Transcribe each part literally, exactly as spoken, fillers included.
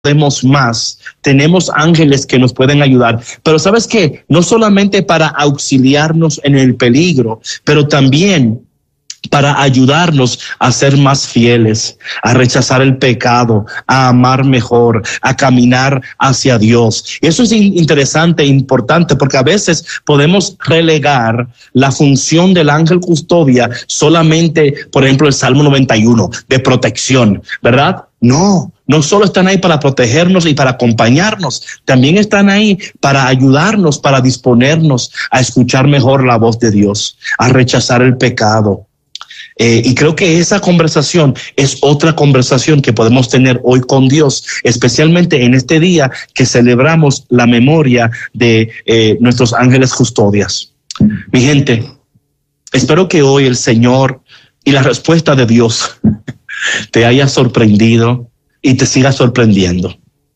podemos más. Tenemos ángeles que nos pueden ayudar. Pero ¿sabes qué? No solamente para auxiliarnos en el peligro, pero también para ayudarnos a ser más fieles, a rechazar el pecado, a amar mejor, a caminar hacia Dios. Eso es interesante e importante, porque a veces podemos relegar la función del ángel custodia solamente, por ejemplo, el Salmo noventa y uno, de protección, ¿verdad? No, no solo están ahí para protegernos y para acompañarnos, también están ahí para ayudarnos, para disponernos a escuchar mejor la voz de Dios, a rechazar el pecado. Eh, y creo que esa conversación es otra conversación que podemos tener hoy con Dios, especialmente en este día que celebramos la memoria de eh, nuestros ángeles custodias. Mi gente, espero que hoy el Señor y la respuesta de Dios te haya sorprendido y te siga sorprendiendo.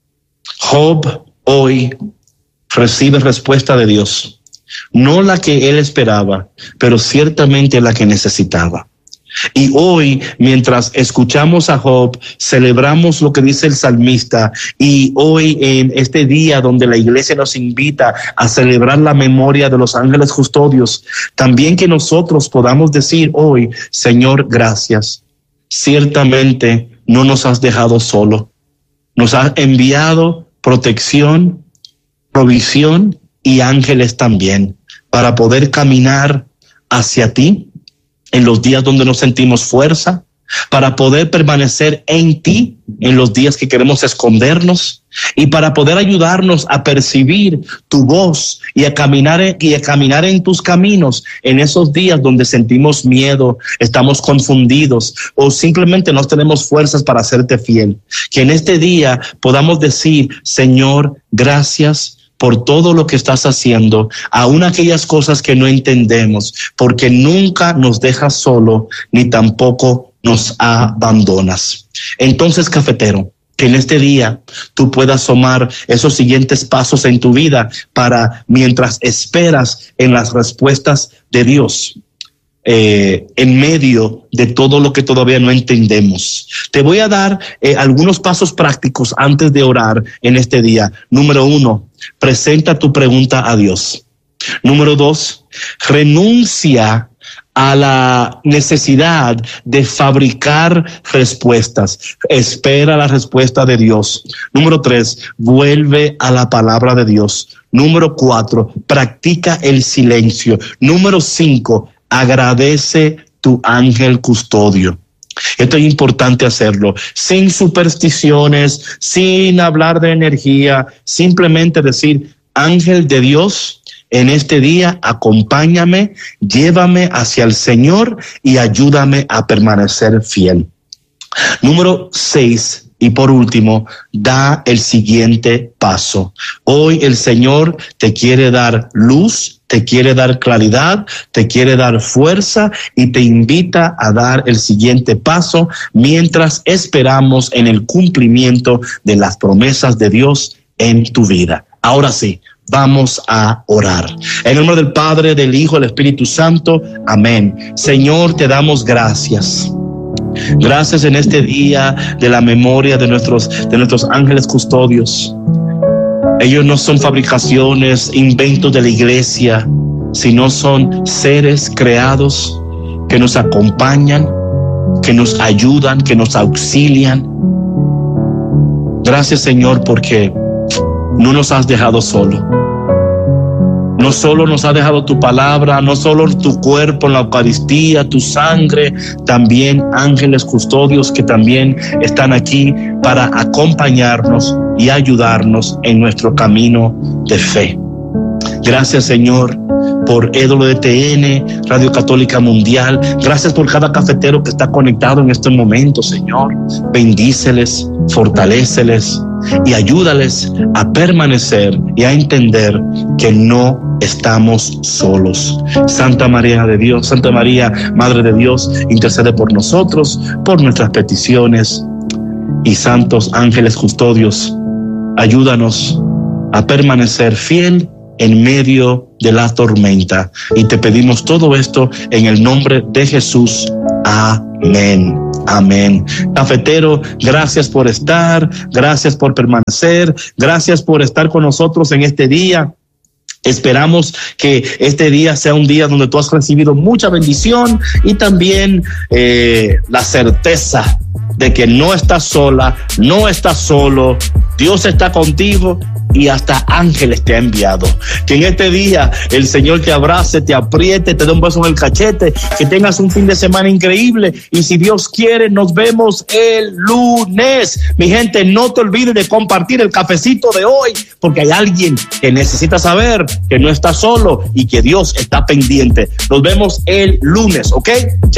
Job hoy recibe respuesta de Dios, no la que él esperaba, pero ciertamente la que necesitaba. Y hoy, mientras escuchamos a Job, celebramos lo que dice el salmista. Y hoy, en este día donde la iglesia nos invita a celebrar la memoria de los ángeles custodios, también que nosotros podamos decir hoy: Señor, gracias. Ciertamente no nos has dejado solo. Nos has enviado protección, provisión y ángeles también para poder caminar hacia ti en los días donde nos sentimos fuerza, para poder permanecer en ti en los días que queremos escondernos, y para poder ayudarnos a percibir tu voz y a caminar en, y a caminar en tus caminos en esos días donde sentimos miedo, estamos confundidos o simplemente no tenemos fuerzas para hacerte fiel. Que en este día podamos decir: Señor, gracias por todo lo que estás haciendo, aún aquellas cosas que no entendemos, porque nunca nos dejas solo, ni tampoco nos abandonas. Entonces, cafetero, que en este día tú puedas tomar esos siguientes pasos en tu vida para, mientras esperas en las respuestas de Dios, Eh, en medio de todo lo que todavía no entendemos. Te voy a dar eh, algunos pasos prácticos antes de orar en este día. Número uno, presenta tu pregunta a Dios. Número dos, renuncia a la necesidad de fabricar respuestas. Espera la respuesta de Dios. Número tres, vuelve a la palabra de Dios. Número cuatro, practica el silencio. Número cinco, agradece tu ángel custodio. Esto es importante hacerlo sin supersticiones, sin hablar de energía, simplemente decir: ángel de Dios, en este día acompáñame, llévame hacia el Señor y ayúdame a permanecer fiel. Número seis. Y por último, da el siguiente paso. Hoy el Señor te quiere dar luz, te quiere dar claridad, te quiere dar fuerza y te invita a dar el siguiente paso mientras esperamos en el cumplimiento de las promesas de Dios en tu vida. Ahora sí, vamos a orar. En el nombre del Padre, del Hijo, del Espíritu Santo. Amén. Señor, te damos gracias. Gracias en este día de la memoria de nuestros, de nuestros ángeles custodios. Ellos no son fabricaciones, inventos de la iglesia, sino son seres creados que nos acompañan, que nos ayudan, que nos auxilian. Gracias, Señor, porque no nos has dejado solo. No solo nos ha dejado tu palabra, no solo tu cuerpo en la Eucaristía, tu sangre, también ángeles custodios que también están aquí para acompañarnos y ayudarnos en nuestro camino de fe. Gracias, Señor, por E W T N, Radio Católica Mundial. Gracias por cada cafetero que está conectado en este momento, Señor. Bendíceles, fortaléceles y ayúdales a permanecer y a entender que no estamos solos. Santa María de Dios, Santa María, Madre de Dios, intercede por nosotros, por nuestras peticiones. Y santos ángeles custodios, ayúdanos a permanecer fiel en medio de la tormenta. Y te pedimos todo esto en el nombre de Jesús. Amén. Amén. Cafetero, gracias por estar, gracias por permanecer, gracias por estar con nosotros en este día. Esperamos que este día sea un día donde tú has recibido mucha bendición y también eh, la certeza de que no estás sola, no estás solo, Dios está contigo y hasta ángeles te ha enviado. Que en este día el Señor te abrace, te apriete, te dé un beso en el cachete, que tengas un fin de semana increíble y si Dios quiere nos vemos el lunes. Mi gente, no te olvides de compartir el cafecito de hoy porque hay alguien que necesita saber que no está solo y que Dios está pendiente. Nos vemos el lunes, ¿ok?